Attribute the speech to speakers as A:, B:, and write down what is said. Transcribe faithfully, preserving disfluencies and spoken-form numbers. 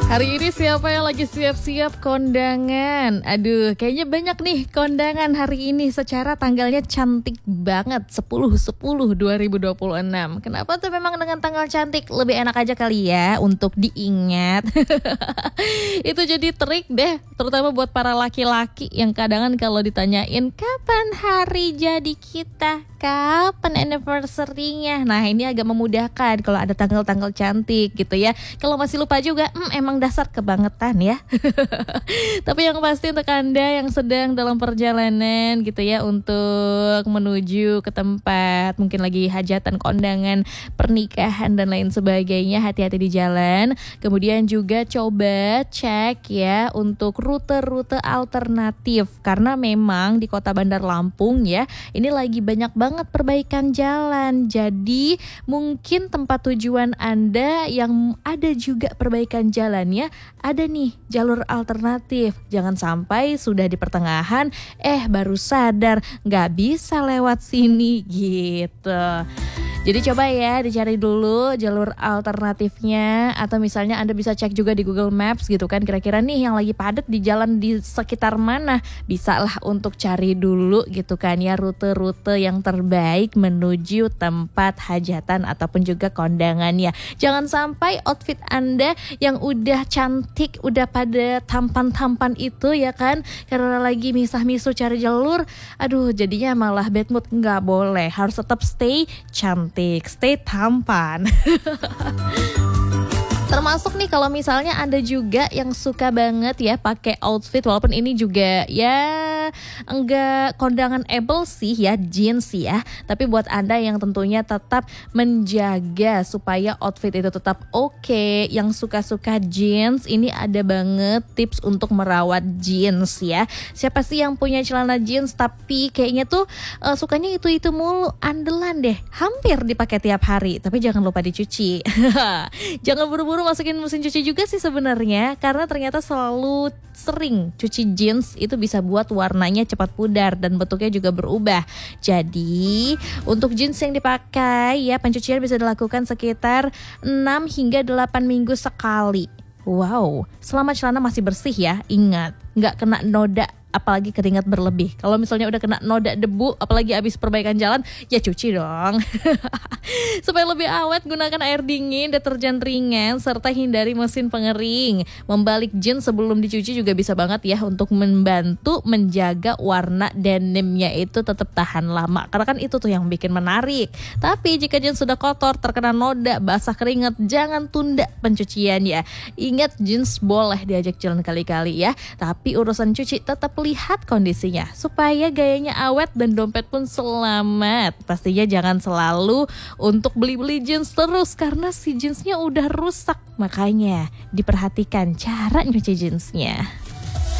A: Hari ini siapa yang lagi siap-siap kondangan? Aduh, kayaknya banyak nih kondangan hari ini. Secara tanggalnya cantik banget, sepuluh sepuluh dua ribu dua puluh enam. Kenapa tuh memang dengan tanggal cantik? Lebih enak aja kali ya untuk diingat. Itu jadi trik deh, terutama buat para laki-laki yang kadang kalau ditanyain kapan hari jadi kita, kapan anniversary-nya. Nah, ini agak memudahkan kalau ada tanggal-tanggal cantik gitu ya. Kalau masih lupa juga, hmm, emang dasar kebangetan ya. Tapi yang pasti untuk Anda yang sedang dalam perjalanan gitu ya, untuk menuju ke tempat mungkin lagi hajatan, kondangan, pernikahan dan lain sebagainya, hati-hati di jalan. Kemudian juga coba cek ya untuk rute-rute alternatif, karena memang di Kota Bandar Lampung ya, ini lagi banyak banget perbaikan jalan. Jadi mungkin tempat tujuan Anda yang ada juga perbaikan jalannya, ada nih jalur alternatif. Jangan sampai sudah di pertengahan eh baru sadar nggak bisa lewat sini gitu. Jadi coba ya dicari dulu jalur alternatifnya, atau misalnya Anda bisa cek juga di Google Maps gitu kan, kira-kira nih yang lagi padat di jalan di sekitar mana. Bisa lah untuk cari dulu gitu kan ya, rute-rute yang terbaik menuju tempat hajatan ataupun juga kondangannya. Jangan sampai outfit Anda yang udah cantik, udah pada tampan-tampan itu ya kan, karena lagi misah-misuh cari jalur, aduh jadinya malah bad mood. Nggak boleh, harus tetap stay cantik, stay tampan. Termasuk nih kalau misalnya Anda juga yang suka banget ya pakai outfit, walaupun ini juga ya enggak kondangan able sih ya, jeans ya. Tapi buat Anda yang tentunya tetap menjaga supaya outfit itu tetap oke, okay, yang suka-suka jeans, ini ada banget tips untuk merawat jeans ya. Siapa sih yang punya celana jeans tapi kayaknya tuh uh, sukanya itu-itu mulu, andalan deh, hampir dipakai tiap hari, tapi jangan lupa dicuci. Jangan buru-buru masukin mesin cuci juga sih sebenarnya, karena ternyata selalu sering cuci jeans itu bisa buat warnanya cepat pudar dan bentuknya juga berubah. Jadi untuk jeans yang dipakai ya, pencucian bisa dilakukan sekitar enam hingga delapan minggu sekali. Wow, selama celana masih bersih ya, ingat nggak kena noda apalagi keringat berlebih. Kalau misalnya udah kena noda debu, apalagi habis perbaikan jalan, ya cuci dong. Supaya lebih awet, gunakan air dingin, deterjen ringan, serta hindari mesin pengering. Membalik jeans sebelum dicuci juga bisa banget ya untuk membantu menjaga warna denimnya itu tetap tahan lama. Karena kan itu tuh yang bikin menarik. Tapi jika jeans sudah kotor, terkena noda, basah keringat, jangan tunda pencucian ya. Ingat, jeans boleh diajak jalan kali-kali ya, tapi urusan cuci tetap lihat kondisinya supaya gayanya awet dan dompet pun selamat. Pastinya jangan selalu untuk beli-beli jeans terus karena si jeansnya udah rusak. Makanya diperhatikan cara nyuci jeansnya.